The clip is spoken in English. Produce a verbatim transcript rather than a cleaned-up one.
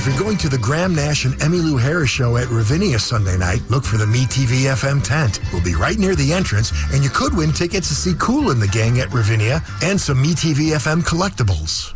If you're going to the Graham Nash and Emmylou Harris show at Ravinia Sunday night, look for the MeTV F M tent. We'll be right near the entrance, and you could win tickets to see Kool and the Gang at Ravinia and some MeTV F M collectibles.